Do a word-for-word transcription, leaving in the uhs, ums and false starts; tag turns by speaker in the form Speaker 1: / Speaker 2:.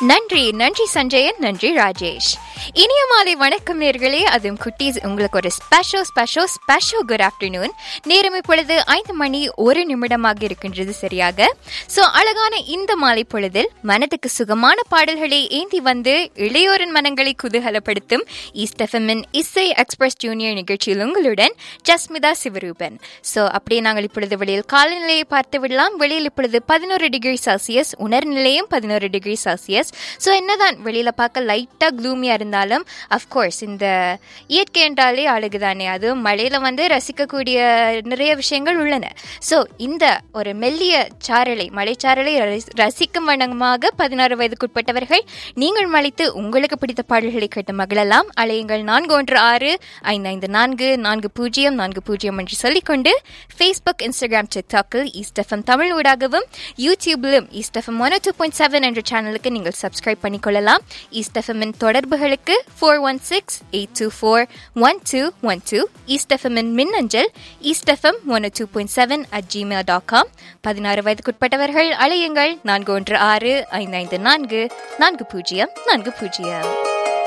Speaker 1: நன்றி நன்றி சஞ்சயன், நன்றி ராஜேஷ். இனிய மாலை வணக்கம் நேர்களே. அதுவும் குட்டீஸ், உங்களுக்கு ஒரு special special special good afternoon. நேரம் இப்பொழுது ஐந்து மணி ஒரு நிமிடமாக இருக்கின்றது சரியாக. ஸோ அழகான இந்த மாலை பொழுதில் மனதுக்கு சுகமான பாடல்களை ஏந்தி வந்து இளையோரின் மனங்களை குதூகலப்படுத்தும் ஈஸ்ட் எஃப்எம்மின் இசை எக்ஸ்பிரஸ் ஜூனியர் நிகழ்ச்சியில் உங்களுடன் ஜஸ்மிதா சிவரூபன். ஸோ அப்படியே நாங்கள் இப்பொழுது வெளியில் காலநிலையை பார்த்து விடலாம். வெளியில் இப்பொழுது பதினோரு டிகிரி செல்சியஸ், உணர் நிலையம் பதினோரு டிகிரி செல்சியஸ். ஸோ என்னதான் வெளியில பார்க்க லைட்டா க்ளூமியா இருந்தாலும் அஃப்கோர்ஸ் இந்த இயற்கை என்றாலே அழகுதானே. அதுவும் மழையில வந்து ரசிக்கக்கூடிய நிறைய விஷயங்கள் உள்ளன. ஸோ இந்த ஒரு மெல்லிய சாரலை, மலைச்சாரலை ரசிக்கும் வண்ணமாக பதினாறு வயதுக்குட்பட்டவர்கள் நீங்கள் மலைத்து உங்களுக்கு பிடித்த பாடல்களை கேட்டு மகிழலாம். அலையுங்கள் நான்கு ஒன்று ஆறு ஐந்து ஐந்து நான்கு நான்கு பூஜ்ஜியம் நான்கு பூஜ்ஜியம் என்று சொல்லிக்கொண்டு Facebook, Instagram, டிக்டாக்கில் east FM Tamil ஊடாகவும் யூடியூபிலும் east FM one two point seven என்ற சேனலுக்கு நீங்கள் சப்ஸ்கிரைப் பண்ணிக்கொள்ளலாம். ஈஸ்ட் எஃப்எம்மின் தொடர்புகளுக்கு four one six eight two four one two one two. East எஃப்எம்மின் மின்னஞ்சல் east FM one two point seven at Gmail dot com. பதினாறு வயதுக்குட்பட்டவர்கள் அழையுங்கள் நான்கு ஒன்று ஆறு ஐந்து ஐந்து நான்கு நான்கு பூஜ்ஜியம் நான்கு பூஜ்ஜியம்.